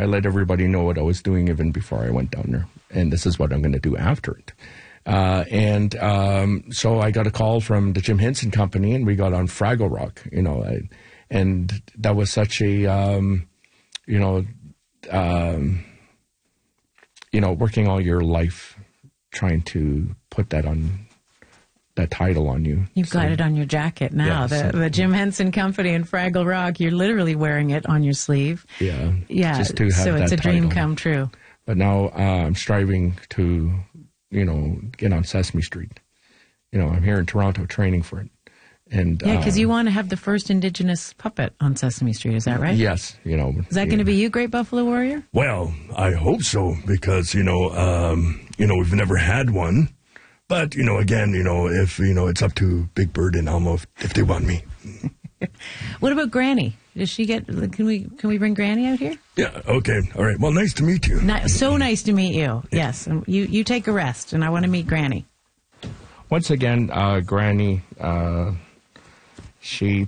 I let everybody know what I was doing even before I went down there. And this is what I'm going to do after it. So I got a call from the Jim Henson Company, and we got on Fraggle Rock, and that was such a, working all your life trying to put that title on you. You've got it on your jacket now. Yeah, the Jim Henson Company and Fraggle Rock, you're literally wearing it on your sleeve. Yeah. Yeah. Just to have so it's that a dream title. come true. But now I'm striving to, get on Sesame Street. I'm here in Toronto training for it. And yeah, because you want to have the first Indigenous puppet on Sesame Street, is that right? Yes. Is that going to be you, Great Buffalo Warrior? Well, I hope so, because, we've never had one. But, again, if, it's up to Big Bird and Elmo if they want me. What about Granny? Does she get? Can we bring Granny out here? Yeah. Okay. All right. Well, nice to meet you. So nice to meet you. Yes. You take a rest, and I want to meet Granny. Once again, Granny, she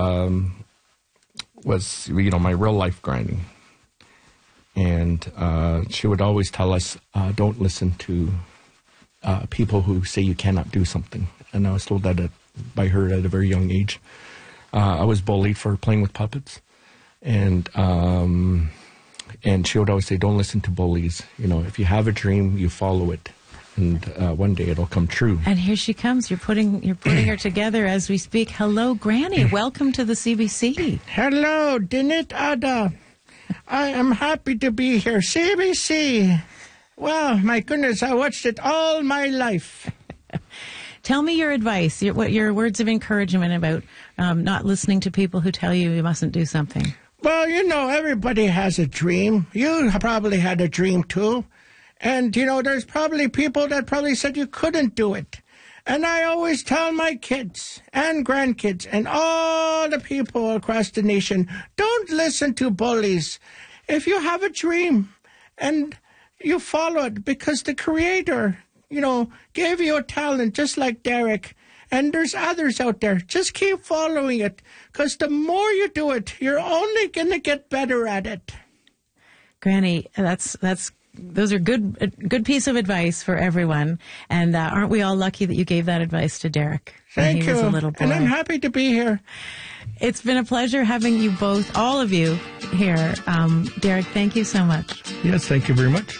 was, my real life Granny, and she would always tell us, "Don't listen to people who say you cannot do something." And I was told that by her at a very young age. I was bullied for playing with puppets, and she would always say, "Don't listen to bullies. If you have a dream, you follow it, and one day it'll come true." And here she comes. You're putting her together as we speak. Hello, Granny. Welcome to the CBC. Hello, Dinit Ada. I am happy to be here. CBC. Well, my goodness, I watched it all my life. Tell me your advice, your words of encouragement about not listening to people who tell you mustn't do something. Well, everybody has a dream. You probably had a dream, too. And, there's probably people that probably said you couldn't do it. And I always tell my kids and grandkids and all the people across the nation, don't listen to bullies. If you have a dream and you follow it, because the Creator, gave you a talent just like Derek. And there's others out there. Just keep following it, because the more you do it, you're only going to get better at it. Granny, those are good piece of advice for everyone. And aren't we all lucky that you gave that advice to Derek when he was a little boy? And I'm happy to be here. It's been a pleasure having you both, all of you, here. Derek, thank you so much. Yes, thank you very much.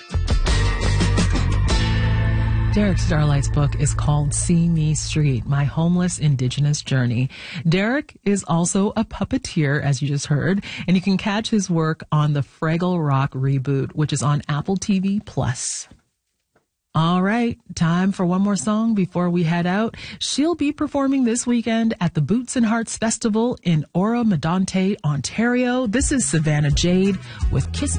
Derek Starlight's book is called See Me Street, My Homeless Indigenous Journey. Derek is also a puppeteer, as you just heard, and you can catch his work on the Fraggle Rock reboot, which is on Apple TV+. All right, time for one more song before we head out. She'll be performing this weekend at the Boots and Hearts Festival in Ora Medonte, Ontario. This is Savannah Jade with Kiss